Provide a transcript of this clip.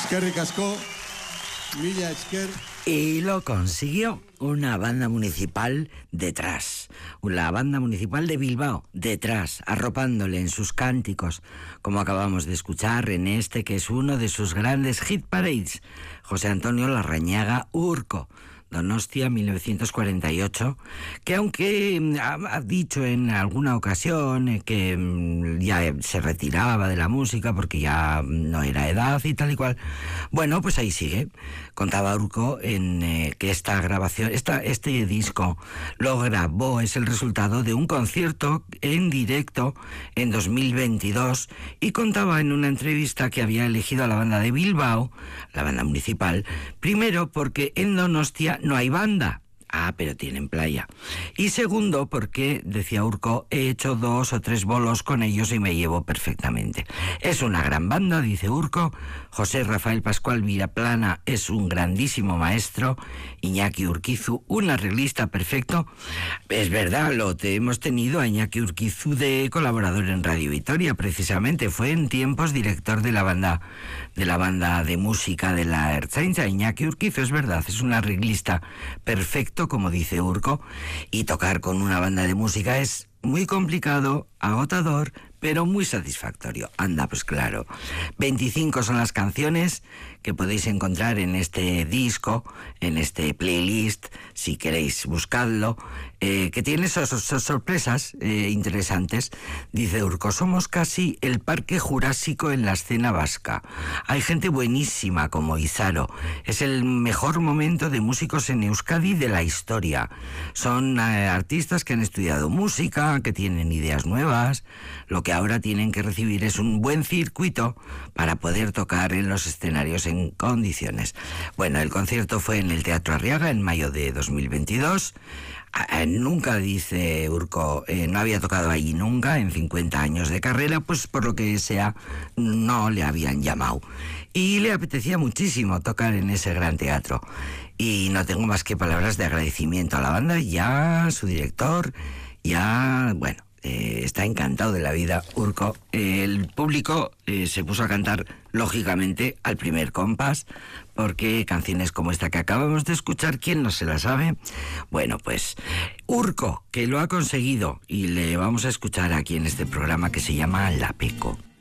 Eskerrik asko, mila esker. Y lo consiguió una banda municipal detrás, la banda municipal de Bilbao detrás, arropándole en sus cánticos, como acabamos de escuchar en este que es uno de sus grandes hit parades, José Antonio Larrañaga Urco, Donostia 1948, que aunque ha dicho en alguna ocasión que ya se retiraba de la música porque ya no era edad y tal y cual, bueno, pues ahí sigue. Contaba Urco en que esta grabación, este disco lo grabó, es el resultado de un concierto en directo en 2022, y contaba en una entrevista que había elegido a la banda de Bilbao, la banda municipal, primero porque en Donostia no hay banda. Pero tienen playa. Y segundo, porque, decía Urco, he hecho 2 o 3 bolos con ellos y me llevo perfectamente. Es una gran banda, dice Urco. José Rafael Pascual Villaplana es un grandísimo maestro. Iñaki Urquizu, un arreglista perfecto. Es verdad, hemos tenido a Iñaki Urquizu de colaborador en Radio Vitoria, precisamente. Fue en tiempos director de la banda de música de la Ertzaintza. Iñaki Urquizu, es verdad, es un arreglista perfecto, como dice Urco, y tocar con una banda de música es muy complicado, agotador, pero muy satisfactorio. Anda, pues claro. 25 son las canciones que podéis encontrar en este disco, en este playlist, si queréis buscadlo, que tiene sorpresas interesantes. Dice Urco, somos casi el parque jurásico en la escena vasca. Hay gente buenísima como Izaro. Es el mejor momento de músicos en Euskadi de la historia. Son artistas que han estudiado música, que tienen ideas nuevas. Lo que ahora tienen que recibir es un buen circuito para poder tocar en los escenarios en condiciones. Bueno, el concierto fue en el Teatro Arriaga en mayo de 2022. Nunca, dice Urco, no había tocado allí nunca en 50 años de carrera, pues por lo que sea no le habían llamado. Y le apetecía muchísimo tocar en ese gran teatro. Y no tengo más que palabras de agradecimiento a la banda, ya su director, ya, bueno, está encantado de la vida Urco. El público se puso a cantar, lógicamente, al primer compás, porque canciones como esta que acabamos de escuchar, ¿quién no se la sabe? Bueno, pues Urco, que lo ha conseguido, y le vamos a escuchar aquí en este programa que se llama La Peco.